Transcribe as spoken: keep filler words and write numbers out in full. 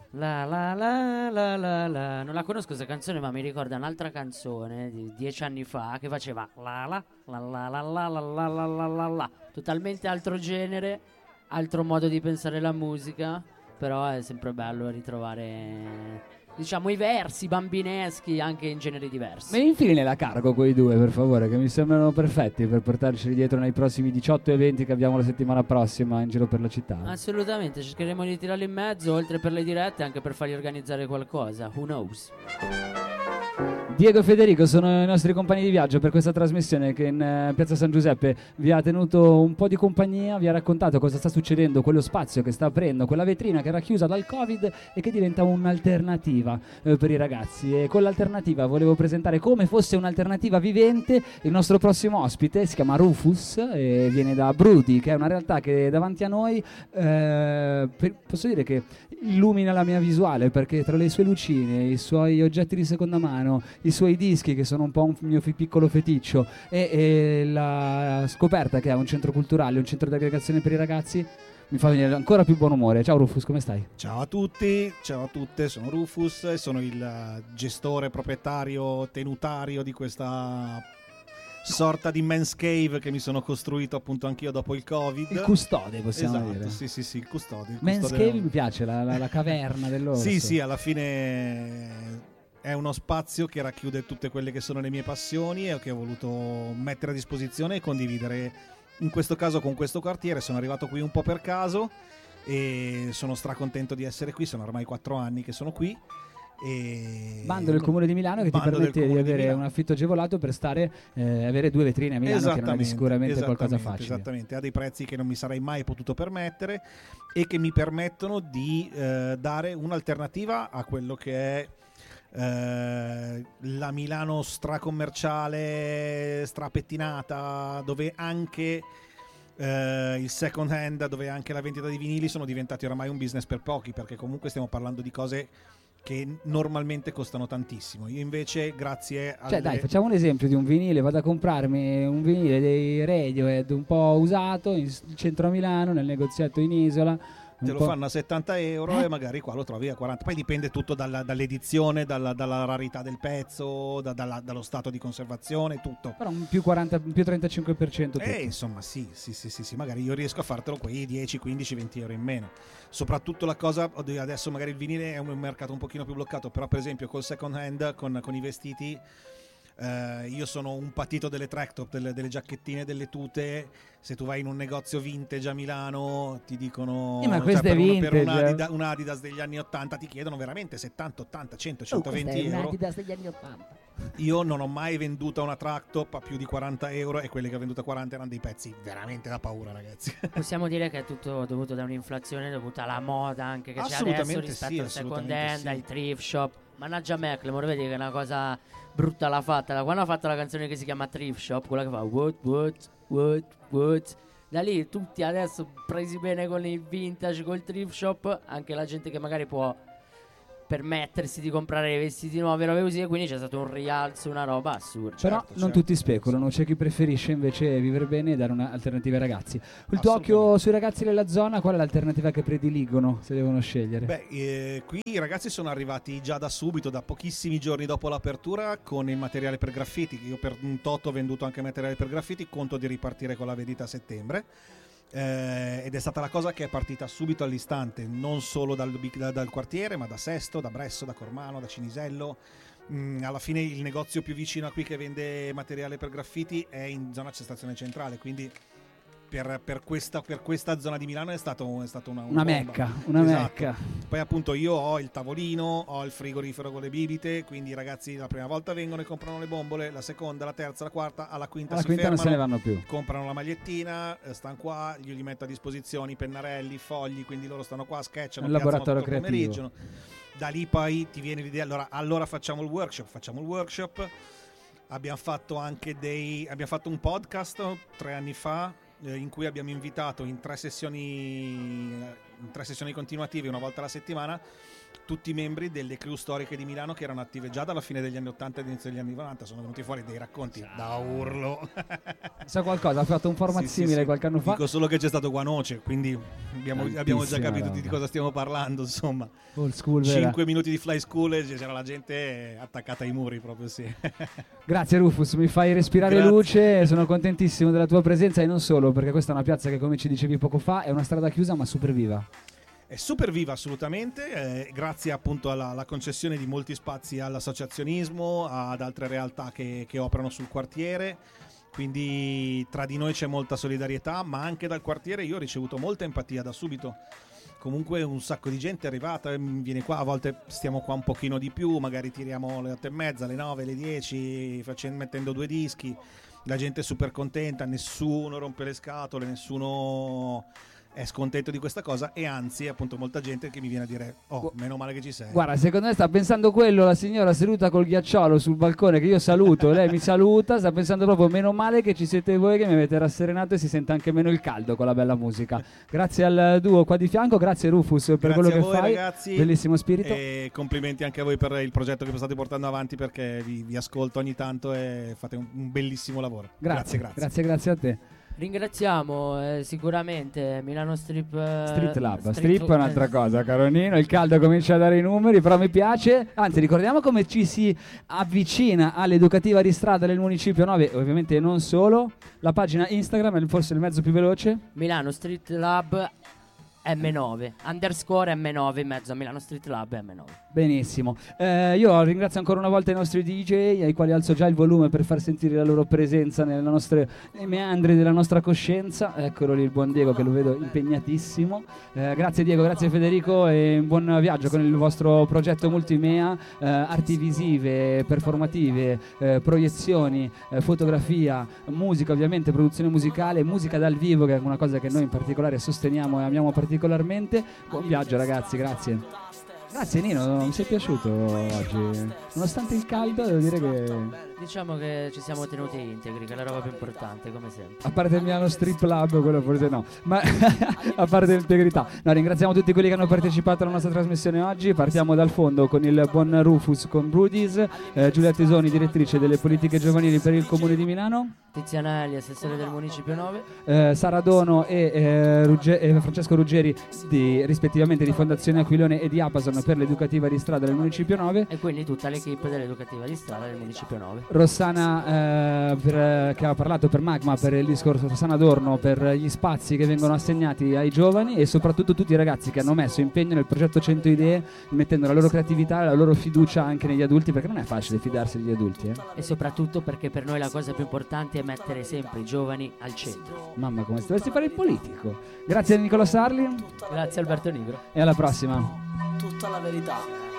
La la la la la la. Non la conosco questa canzone, ma mi ricorda un'altra canzone di dieci anni fa che faceva la la la la la la la la la la la la. Totalmente altro genere, altro modo di pensare la musica, però è sempre bello ritrovare, diciamo, i versi bambineschi anche in generi diversi. Me infili nella cargo quei due, per favore, che mi sembrano perfetti per portarceli dietro nei prossimi diciotto eventi che abbiamo la settimana prossima in giro per la città. Assolutamente, cercheremo di tirarli in mezzo, oltre per le dirette, anche per fargli organizzare qualcosa. Who knows? Diego e Federico sono i nostri compagni di viaggio per questa trasmissione che in eh, Piazza San Giuseppe vi ha tenuto un po' di compagnia, vi ha raccontato cosa sta succedendo, quello spazio che sta aprendo, quella vetrina che era chiusa dal Covid e che diventa un'alternativa eh, per i ragazzi. E con l'alternativa volevo presentare come fosse un'alternativa vivente il nostro prossimo ospite, si chiama Rufus e viene da Brudi, che è una realtà che davanti a noi eh, per, posso dire che illumina la mia visuale, perché tra le sue lucine, i suoi oggetti di seconda mano, i suoi dischi che sono un po' un mio fi- piccolo feticcio e, e la scoperta che è un centro culturale, un centro di aggregazione per i ragazzi, mi fa venire ancora più buon umore. Ciao Rufus, come stai? Ciao a tutti, ciao a tutte, sono Rufus e sono il gestore, proprietario, tenutario di questa sorta di man's cave che mi sono costruito appunto anch'io dopo il Covid. Il custode, possiamo esatto, dire. sì sì sì, il custode. Il Man's custode cave mi piace, la, la, la caverna dell'orso. Sì sì, alla fine è uno spazio che racchiude tutte quelle che sono le mie passioni e che ho voluto mettere a disposizione e condividere, in questo caso con questo quartiere. Sono arrivato qui un po' per caso e sono stracontento di essere qui, sono ormai quattro anni che sono qui. E bando del Comune di Milano che ti permette di avere un affitto agevolato per stare eh, avere due vetrine a Milano, che non è sicuramente qualcosa facile. Esattamente, ha dei prezzi che non mi sarei mai potuto permettere e che mi permettono di eh, dare un'alternativa a quello che è eh, la Milano stracommerciale, strapettinata, dove anche Uh, il second hand, dove anche la vendita di vinili sono diventati oramai un business per pochi, perché comunque stiamo parlando di cose che normalmente costano tantissimo. Io invece, grazie alle... Cioè dai, facciamo un esempio di un vinile. Vado a comprarmi un vinile dei Radiohead un po' usato in centro a Milano, nel negozietto in Isola. Te lo fanno a settanta euro eh? e magari qua lo trovi a quaranta. Poi dipende tutto dalla, dall'edizione, dalla, dalla rarità del pezzo, da, dalla, dallo stato di conservazione, tutto. Però un più quaranta, più trentacinque per cento tutto. Eh, insomma, sì, sì, sì, sì, sì, magari io riesco a fartelo quei dieci, quindici, venti euro in meno. Soprattutto la cosa, adesso magari il vinile è un mercato un pochino più bloccato, però per esempio col second hand, con, con i vestiti, Uh, io sono un patito delle track top, delle, delle giacchettine, delle tute. Se tu vai in un negozio vintage a Milano ti dicono eh, ma cioè, per, vintage, uno, per un, Adidas, un Adidas degli anni ottanta ti chiedono veramente settanta, ottanta, cento, centoventi oh, euro. Un Adidas degli anni ottanta. Io non ho mai venduto una track top a più di quaranta euro e quelli che ho venduto a quaranta erano dei pezzi veramente da paura, ragazzi. Possiamo dire che è tutto dovuto da un'inflazione dovuta alla moda anche che c'è adesso rispetto sì, al second hand, sì. al thrift shop. Mannaggia Macklemore, vedi che è una cosa brutta l'ha fatta. Da quando ha fatto la canzone che si chiama Thrift Shop, quella che fa what, what, what, what, da lì tutti adesso presi bene con i vintage, col thrift shop, anche la gente che magari può permettersi di comprare vestiti nuovi, robe così, e quindi c'è stato un rialzo, una roba assurda. Però certo, non certo. tutti speculano, c'è chi preferisce invece vivere bene e dare un'alternativa ai ragazzi. Il tuo occhio sui ragazzi della zona, qual è l'alternativa che prediligono se devono scegliere? Beh, eh, qui i ragazzi sono arrivati già da subito, da pochissimi giorni dopo l'apertura, con il materiale per graffiti. Io per un tot ho venduto anche materiale per graffiti, conto di ripartire con la vendita a settembre. Eh, ed è stata la cosa che è partita subito all'istante, non solo dal, dal, dal quartiere, ma da Sesto, da Bresso, da Cormano, da Cinisello. Mm, alla fine il negozio più vicino a qui che vende materiale per graffiti è in zona Stazione Centrale, quindi per, per, questa, per questa zona di Milano è stato, è stato una, una una, mecca, una esatto. mecca. Poi appunto io ho il tavolino, ho il frigorifero con le bibite, quindi i ragazzi la prima volta vengono e comprano le bombole, la seconda, la terza, la quarta, alla quinta alla si quinta fermano, non se ne vanno più, comprano la magliettina, stanno qua, io gli metto a disposizione i pennarelli, i fogli, quindi loro stanno qua, sketchano, un piazzano laboratorio tutto il creativo. pomeriggio. Da lì poi ti viene l'idea, allora, allora facciamo il workshop, facciamo il workshop. Abbiamo fatto anche dei, abbiamo fatto un podcast tre anni fa, in cui abbiamo invitato in tre sessioni tre sessioni continuative una volta alla settimana, tutti i membri delle crew storiche di Milano che erano attive già dalla fine degli anni ottanta e all'inizio degli anni novanta. Sono venuti fuori dei racconti da urlo. Sa qualcosa? Ha fatto un format sì, simile sì, sì. qualche anno fa? Dico solo che c'è stato Guanoce, quindi abbiamo, abbiamo già capito roba. Di cosa stiamo parlando, insomma. Old school, cinque minuti di fly school e c'era la gente attaccata ai muri proprio, sì. Grazie Rufus, mi fai respirare Grazie. luce, sono contentissimo della tua presenza e non solo, perché questa è una piazza che, come ci dicevi poco fa, è una strada chiusa ma super viva. È super viva assolutamente, eh, grazie appunto alla, alla concessione di molti spazi all'associazionismo, ad altre realtà che, che operano sul quartiere, quindi tra di noi c'è molta solidarietà, ma anche dal quartiere io ho ricevuto molta empatia da subito. Comunque un sacco di gente è arrivata, viene qua, a volte stiamo qua un pochino di più, magari tiriamo le otto e mezza, le nove, le dieci, facendo, mettendo due dischi, la gente è super contenta, nessuno rompe le scatole, nessuno è scontento di questa cosa, e anzi appunto molta gente che mi viene a dire oh, meno male che ci sei. Guarda, secondo me sta pensando quello la signora seduta col ghiacciolo sul balcone che io saluto, lei mi saluta, sta pensando proprio meno male che ci siete voi che mi avete rasserenato e si sente anche meno il caldo con la bella musica. Grazie al duo qua di fianco, grazie Rufus per grazie quello a che voi, fai, ragazzi, bellissimo spirito, e complimenti anche a voi per il progetto che state portando avanti, perché vi, vi ascolto ogni tanto e fate un, un bellissimo lavoro. Grazie, grazie, grazie, grazie, grazie a te. Ringraziamo eh, sicuramente Milano Strip eh, Street Lab. Street Strip è un'altra cosa, Caronino. Il caldo comincia a dare i numeri, però mi piace. Anzi, ricordiamo come ci si avvicina all'educativa di strada del Municipio nove, ovviamente non solo. La pagina Instagram è forse il mezzo più veloce. Milano Street Lab M nove underscore M nove in mezzo a Milano Street Lab M nove. Benissimo, eh, io ringrazio ancora una volta i nostri D J ai quali alzo già il volume per far sentire la loro presenza nelle nostre, nei meandri della nostra coscienza. Eccolo lì il buon Diego che lo vedo impegnatissimo. Eh, grazie Diego, grazie Federico e buon viaggio con il vostro progetto Multimea, eh, arti visive, performative, eh, proiezioni, eh, fotografia, musica ovviamente, produzione musicale, musica dal vivo che è una cosa che noi in particolare sosteniamo e amiamo particolarmente. Buon viaggio ragazzi, grazie. Grazie Nino, mi sei piaciuto oggi. Nonostante il caldo devo dire che... Diciamo che ci siamo tenuti integri, che è la roba più importante come sempre. A parte il Milano Strip Lab, quello forse no, ma a parte l'integrità. No, ringraziamo tutti quelli che hanno partecipato alla nostra trasmissione oggi. Partiamo dal fondo con il buon Rufus con Rudy's, eh, Giulia Tesoni, direttrice delle politiche giovanili per il Comune di Milano, Tiziana Elli, assessore del Municipio nove, eh, Sara Dono e, eh, Rugge- e Francesco Ruggeri di, rispettivamente di Fondazione Aquilone e di Apason per l'educativa di strada del Municipio nove, e quindi tutta l'equipe dell'educativa di strada del Municipio nove. Rossana eh, per, che ha parlato per Magma, per il discorso, Rossana Adorno per gli spazi che vengono assegnati ai giovani, e soprattutto tutti i ragazzi che hanno messo impegno nel progetto cento idee, mettendo la loro creatività e la loro fiducia anche negli adulti, perché non è facile fidarsi degli adulti, eh? E soprattutto perché per noi la cosa più importante è mettere sempre i giovani al centro. Mamma, come se dovessi fare il politico. Grazie a Nicola Sarli, Grazie Alberto Nigro, e alla prossima. Tutta la verità.